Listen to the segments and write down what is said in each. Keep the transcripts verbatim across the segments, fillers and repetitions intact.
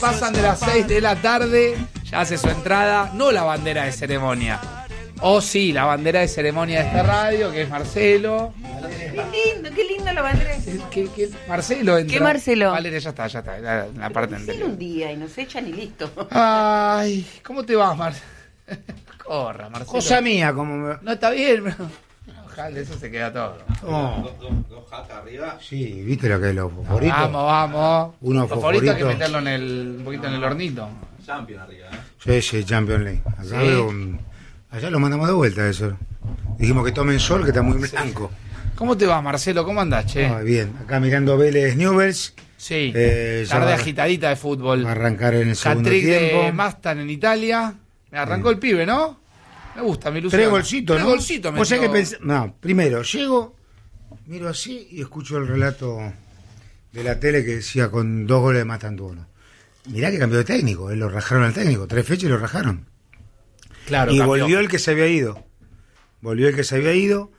Pasan de las seis de la tarde, ya hace su entrada, no la bandera de ceremonia. O oh, sí, la bandera de ceremonia de esta radio, que es Marcelo. Qué lindo, qué lindo la bandera de ceremonia. ¿Qué, qué, Marcelo entra. ¿Qué Marcelo? Valeria, ya está, ya está, la, la parte anterior. un día y nos echan y listo. Ay, ¿cómo te vas, Marcelo? Corra, Marcelo. Cosa mía, como me... No, está bien, pero... Ojalá, eso se queda todo. Oh. Dos, dos, dos jatas arriba. Sí, ¿viste lo que es los fosforitos? Vamos, vamos. Uno Los fosforitos hay que fosforito. meterlo en el, un poquito en el hornito. Champion arriba, ¿eh? Sí, sí, Champions League. Acá Sí. veo un- allá lo mandamos de vuelta eso. Dijimos que tomen sol, que está muy blanco. ¿Cómo te va, Marcelo? ¿Cómo andás, che? Ah, bien, acá mirando Vélez Newell's. Sí, Eh, ya tarde va- agitadita de fútbol. Va a arrancar en el segundo Hat-trick tiempo. de Mastan en Italia. Me arrancó el pibe, ¿no? Me gusta, me ilusiona. Tres golcitos, Tres ¿no? golcitos, Vos sabés que metió. pens- No, primero, llego, miro así y escucho el relato de la tele que decía con dos goles de Mastantuono. Mirá que cambió de técnico, eh, lo rajaron al técnico, tres fechas y lo rajaron. Claro, y cambió. volvió el que se había ido. Volvió el que se había ido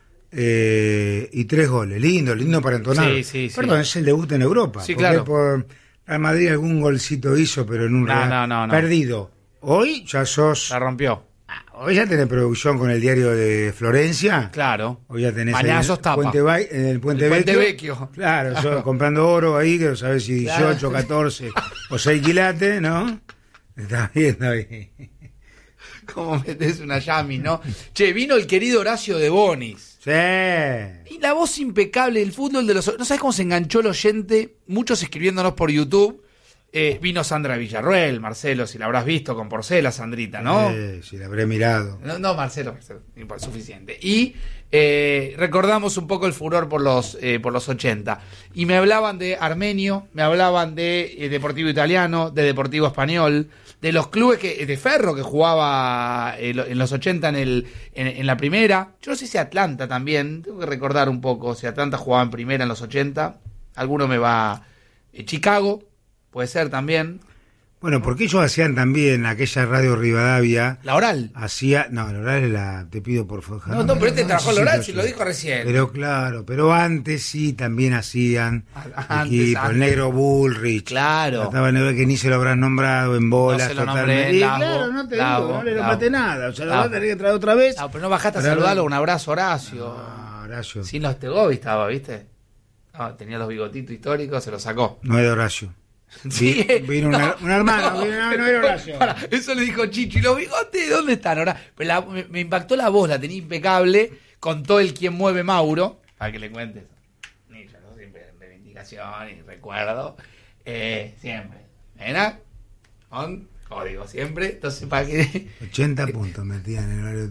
eh, y tres goles. Lindo, lindo para entonar. Sí, sí, sí. Perdón, es el debut en Europa. Sí, porque claro. Por Real Madrid algún golcito hizo, pero en un No, Real- no, no, no. perdido. Hoy ya sos... La rompió. Hoy ya tenés producción con el diario de Florencia. Claro. Hoy ya tenés Mañana ahí sos tapa. Puente Vai- en el Puente El Puente Vecchio. Vecchio. Claro, Claro. yo comprando oro ahí, que no sabés si dieciocho, Claro. catorce o seis quilates, ¿no? Estás viendo ahí. ¿Cómo metés una Yami, no? Che, vino el querido Horacio de Bonis. Sí. Y la voz impecable del fútbol de los... ¿No sabes cómo se enganchó el oyente? Muchos escribiéndonos por YouTube. Eh, vino Sandra Villarroel, Marcelo, si la habrás visto con Porcela, Sandrita, ¿no? Eh, si la habré mirado. No, no, Marcelo, Marcelo, suficiente. Y eh, recordamos un poco el furor por los eh, por los ochenta. Y me hablaban de Armenio, me hablaban de eh, Deportivo Italiano, de Deportivo Español, de los clubes que de Ferro que jugaba eh, lo- en los ochenta en, el, en, en la primera. Yo no sé si Atlanta también, tengo que recordar un poco si Atlanta jugaba en primera en los ochenta. Alguno me va... eh, Chicago, puede ser también. Bueno, porque ellos hacían también aquella radio Rivadavia. La Oral. Hacía. No, la oral es la. Te pido por favor. No, no, pero este trabajó en la Oral, sí, si lo dijo recién. Pero claro, pero antes sí también hacían Antes, equipo, antes. el negro Bullrich. Claro. Estaba el que ni se lo habrán nombrado en bolas. No se lo totalmente. nombré, Y Lago, claro, no te Lago, digo, no le Lago. nombraste nada. O sea, lo Lago. vas a tener que traer otra vez. No, pero no bajaste a Para- saludarlo. Un abrazo, Horacio. Ah, Horacio. Sin los Tegobi estaba, ¿viste? No, tenía los bigotitos históricos, se los sacó. No es de Horacio. Sí, Vi- vino un her- un hermano, vino- no, no era Horacio. Pará, eso le dijo Chichi. ¿Los bigotes dónde están ahora? Pero la- me, me impactó la voz, la tenía impecable. Contó el quien mueve Mauro. Para que le cuentes. Ni yo, ¿no? Siempre reivindicación y recuerdo. Eh, siempre. ¿Era? Con código, siempre. Entonces, para que. ochenta puntos metían en el horario.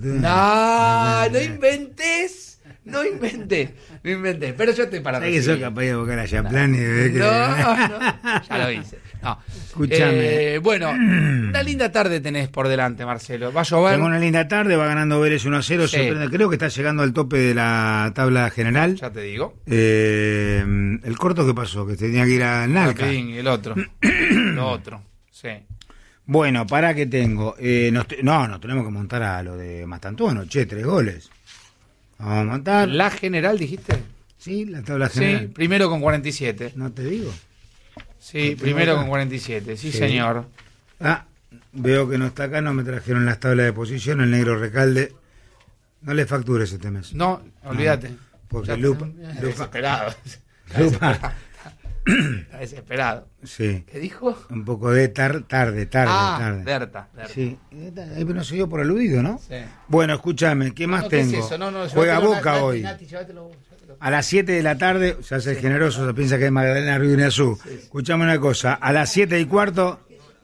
No, no inventes. No inventé, no inventé. Pero yo estoy para ¿Sabés que soy recibir. capaz de buscar a Chaplán y de ver que... No, no, ya lo hice. No. Escuchame. Eh, bueno, una linda tarde tenés por delante, Marcelo. Va a llover. Tengo una linda tarde, va ganando Vélez uno a cero. Sí. sorprende. Creo que está llegando al tope de la tabla general. Ya te digo. Eh, el corto que pasó, que tenía que ir a Nalca. Rapidín, el otro. Lo otro. Sí. Bueno, para que tengo. Eh, nos te- no, nos tenemos que montar a lo de Mastantuono. Che, tres goles. Vamos a montar. La general, dijiste. Sí, la tabla Sí, general. primero con cuarenta y siete. No te digo. Sí, ¿No primero tengo con acá? cuarenta y siete. Sí, Sí. señor. Ah, veo que no está acá, no me trajeron las tablas de posición. El negro Recalde. No le factures este mes. No, olvídate. Porque Ya- Lupa- Está Lupa- desesperado. Está Lupa. desesperado. Está desesperado. Sí. ¿Qué dijo? Un poco de tar- tarde, tarde, ah, tarde. Berta. Berta. Sí, ahí no se dio por aludido, ¿no? Sí. Bueno, escúchame, ¿qué más No, ¿qué es tengo? eso? No, no, Juega llévatelo, Boca Nati, hoy. Nati, llévatelo vos, llévatelo. A las siete de la tarde, se hace generoso, se piensa que es Magdalena Río Iñazú. Escuchame una cosa, a las siete y cuarto...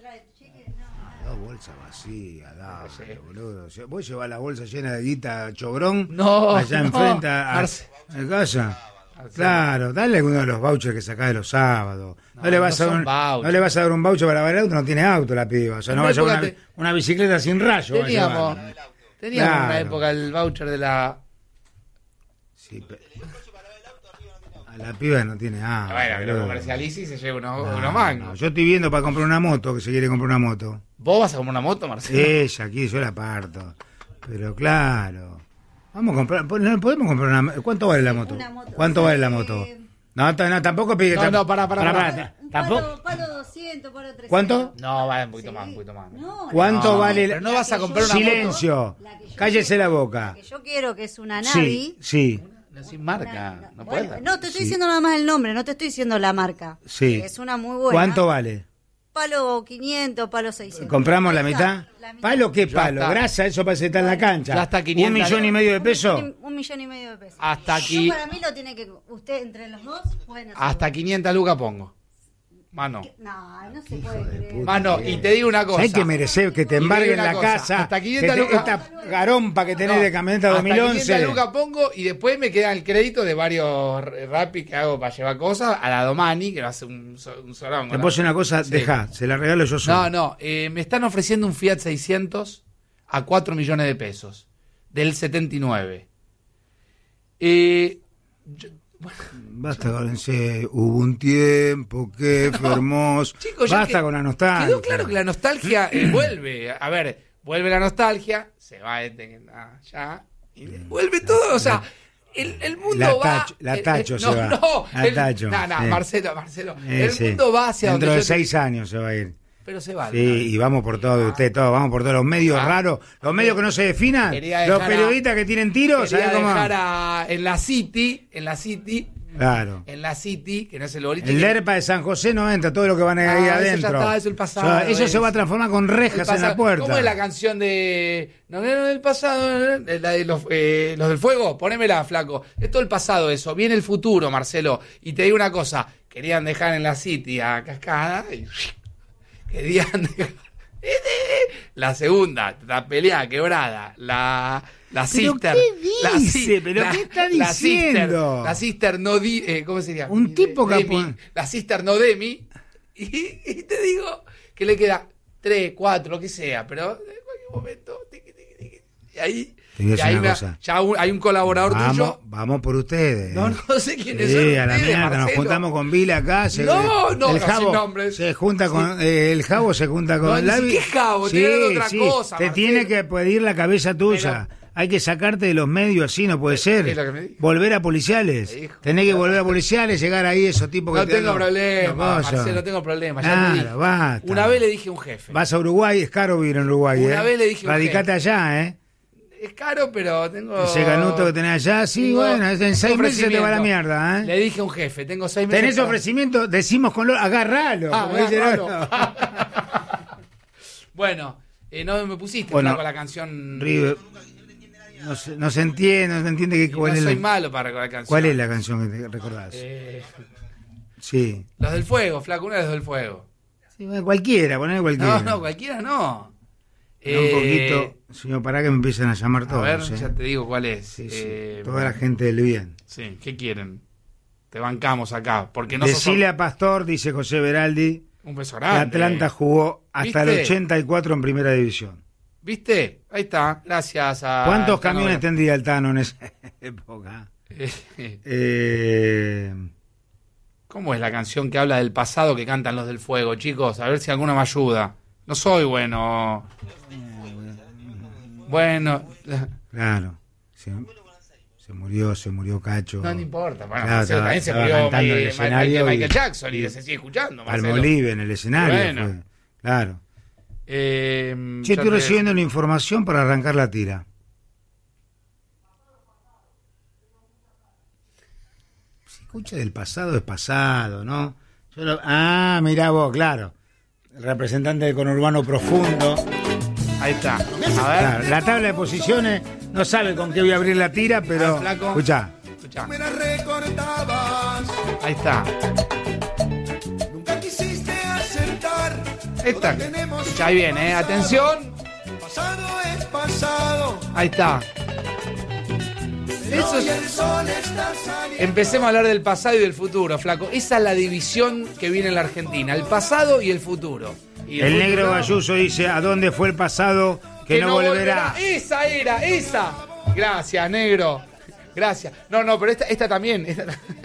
Dos bolsas vacías, dale, Sí. boludo. O sea, vos llevás la bolsa llena de guita chogrón No, allá no, enfrente a, a, Marce- a casa. Marcelo. Claro, dale alguno de los vouchers que sacás de los sábados. No, No, le vas no a dar son un, vouchers. no le vas a dar un voucher para lavar el auto, no tiene auto la piba. O sea, En no una va a llevar época una, una bicicleta sin rayo. va a Teníamos, llevar. teníamos en una Claro. época el voucher de la... Sí, pe- a la piba no tiene agua. bueno, que lo boludo. comercialice y se lleva unos, No, unos mangos. no, yo estoy viendo para comprar una moto, que se quiere comprar una moto. ¿Vos vas a comprar una moto, Marcelo? Ella aquí, yo la parto. Pero claro. Vamos a comprar, no podemos comprar una. ¿Cuánto vale la moto? Una moto. ¿Cuánto vale la moto? Eh, No, t- no, tampoco pide. No, tam- no, pará, pará, pará. Un tampoco. palo, palo doscientos, palo trescientos. ¿Cuánto? No, vale, un poquito Sí. más, un poquito más. No, ¿Cuánto No, vale? pero no vas a comprar una Silencio. La que yo Cállese quiero- la boca. La que yo quiero, que es una Sí, Navi. sí. No, sin marca, Una- no bueno, puede. no, te estoy Sí. diciendo nada más el nombre, no te estoy diciendo la marca. Sí. Es una muy buena. ¿Cuánto vale? Palo quinientos, palo seiscientos. ¿Compramos la Ahí mitad? está, la mitad. ¿Palo qué Ya palo? está. Grasa, eso parece estar en la cancha. Ya está quinientos. ¿Un millón y medio de Un pesos? millón y- Un millón y medio de pesos. Hasta Yo aquí, para mí lo tiene que... Usted, entre los dos, pueden hacer. hasta quinientas lucas pongo. Mano. No, no se puede creer. Mano, y te digo una cosa. Hay que merecer que te Y te embarguen digo la una cosa, casa. hasta que quinientas te- lucas. esta garompa que tenés No, de camioneta hasta dos mil once. quinientas lucas pongo y después me queda el crédito de varios rapis que hago para llevar cosas a la Domani, que no hace un, so- un sorongo. Te ¿no? puedo decir una cosa, Sí. deja, se la regalo yo solo. No, no, eh, me están ofreciendo un Fiat seiscientos a cuatro millones de pesos, del setenta y nueve. Eh, yo- Basta con ese. Hubo un tiempo que fue hermoso. Chicos, ya Basta que- con la nostalgia. Quedó claro que la nostalgia eh, vuelve. A ver, vuelve la nostalgia, se va este allá y vuelve todo. O sea, el, el mundo La va. Tacho- la el- Tacho el- se no, va. No, La el- Tacho, no, no, sí. Marcelo, Marcelo. Eh, el sí. mundo va hacia Dentro donde de yo te- seis años se va a ir. Pero se va. Sí, y vamos por todo de usted, todo, vamos por todos los medios Ah. raros, los medios que no se definan, Quería los dejar a- periodistas que tienen tiros, Quería ¿sabes cómo? dejar a- en la City, en la City, Claro. en la City, que no es el boliche. El que- DERPA de San José no entra, todo lo que van a ir Ah, ahí eso ya adentro. está, eso es el pasado, O sea, eso es- se va a transformar con el rejas en pasado. la puerta. ¿Cómo es la canción de No, no, del pasado? eh, La de los, eh, los del fuego, ponémela, flaco. Es todo el pasado eso, viene el futuro, Marcelo. Y te digo una cosa, querían dejar en la City a Cascada y querían dejar la segunda, la pelea quebrada, la la ¿Pero sister, qué la dice? si- ¿Pero la- qué está la sister, diciendo? la sister no di, eh, ¿cómo sería? Un tipo que Demi, pone- la sister no Demi y, y te digo que le queda tres, cuatro, lo que sea, pero en cualquier momento tiqui, tiqui, tiqui, y ahí, Te voy a y decir ahí una me- cosa. ya un- hay un colaborador Vamos, tuyo. vamos por ustedes. No, no sé quiénes Sí, son a la ustedes, mierda, nos Marcelo. juntamos con Vila acá. Se, No, no, el no, Jabo sin nombres. se junta con, eh, el Jabo se junta con No, el ni Lavi. siquiera Jabo, Sí, estoy hablando de otra sí, cosa, te Marcelo. tiene que pedir la cabeza tuya. Hay que sacarte de los medios así, no puede ser. ¿Qué es lo que me dijo? Volver a policiales. Me dijo. Tenés que volver a policiales, llegar ahí, esos tipos que No te tengo dan los- problema, los cosas. Marcelo, no tengo problema. Ya Claro, te dije. basta. Una vez le dije a un jefe. Vas a Uruguay, es caro vivir en Uruguay. Una ¿eh? vez le dije a un Radicate jefe. allá, ¿eh? Es caro, pero tengo. Ese ganuto que tenés allá, sí, tengo bueno, en seis meses se te va la ofrecimiento. mierda, ¿eh? Le dije a un jefe, tengo seis meses. ¿Tenés para- ofrecimiento? Decimos con lo... Agárralo, Ah, como dice el agarralo. otro. Bueno, eh, no me pusiste Bueno, con la canción. River, no se, no se entiende, no se entiende que, Y cuál, no es soy la, malo para recordar canción. cuál es la canción que te recordás. Eh, Sí. los del fuego, flaco, una de los del fuego. Sí, bueno, cualquiera, poner cualquiera. No, no, cualquiera no. Da un Eh, poquito, señor, para que me empiecen a llamar A todos. ver, ¿eh? ya te digo cuál es. Sí, sí, Eh, toda la gente del bien. Sí, ¿qué quieren? Te bancamos acá, porque no sos Decile a Pastor, dice José Beraldi, un beso que grande. Atlanta jugó hasta ¿Viste? el ochenta y cuatro en primera división. ¿Viste? Ahí está, gracias a... ¿Cuántos Tano camiones Vera. tendría el Tano en esa época? Eh, ¿Cómo es la canción que habla del pasado que cantan los del fuego, chicos? A ver si alguno me ayuda. No soy bueno. Bueno, claro. Se, se murió, se murió Cacho. no, no importa. Bueno, Claro, Marcelo, estaba- también se estaba murió cantando en el Michael, escenario Michael y- Jackson y, se sigue escuchando, Marcelo. Palmolive en el escenario. Bueno. Fue. Claro. Eh, Che, ya estoy te- recibiendo una información para arrancar la tira. Si escucha del pasado es pasado, ¿no? Yo lo- Ah, mirá vos, claro. El representante del conurbano profundo. Ahí está. A ver. Claro, la tabla de posiciones no sabe con qué voy a abrir la tira, pero. Ah, flaco. Escuchá. Escuchá. Me la recortabas, Ahí está. nunca quisiste acertar. Esta. Escuchá, ahí viene, ¿eh? Atención. Pasado es pasado. Ahí está. Eso Hoy es- el sol está saliendo. Empecemos a hablar del pasado y del futuro, flaco. Esa es la división que viene en la Argentina, el pasado y el futuro. Y El futuro- negro Bayuso dice: ¿a dónde fue el pasado que, no, volverá? Esa era, esa. Gracias, negro. Gracias. No, no, pero esta, esta también. Esta...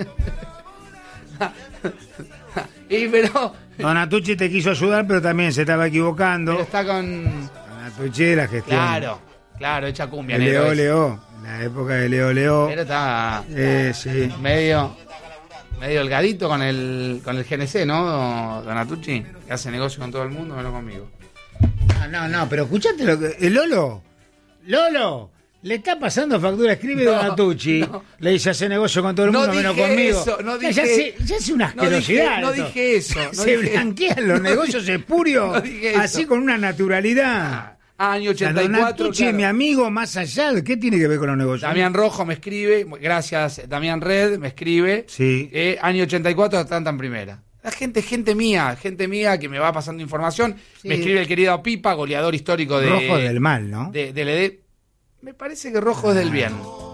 y pero, Donatucci te quiso ayudar, pero también se estaba equivocando. pero está con. Donatucci de la gestión. Claro, claro, hecha cumbia, Leo negro. Leo, la época de Leo Leo. Pero está Eh, sí. medio. medio delgadito con el con el G N C, ¿no, Donatucci? Que hace negocio con todo el mundo, menos conmigo. No, no, no, pero escuchate lo que... El Lolo, Lolo, le está pasando factura, escribe No, Donatucci, no. le dice hace negocio con todo el No mundo, menos dije conmigo. eso, no Ya- dije- ya, hace, ya hace una no dije- asquerosidad. no esto. dije eso, no Se dije- blanquean los negocios espurios, No dije eso. así con una naturalidad. Ah, año O sea, ochenta y cuatro. Donatucci claro. es mi amigo más allá. de- ¿Qué tiene que ver con los negocios? Damián Rojo me escribe, gracias Damián Red, me escribe. Sí. Eh, año ochenta y cuatro, Atlanta en primera. La gente, gente mía, gente mía que me va pasando información. Sí. Me escribe el querido Pipa, goleador histórico de. Rojo del mal, ¿no? De, del E D. Me parece que Rojo es del bien.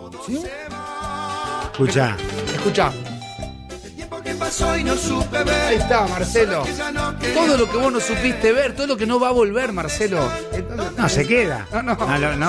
Escucha. Escuchá, El tiempo que pasó y no supe ahí ver. está, Marcelo. Que ya no quería Todo lo que vos no supiste ver, todo lo que no va a volver, Marcelo. No, se queda. No, no. no, no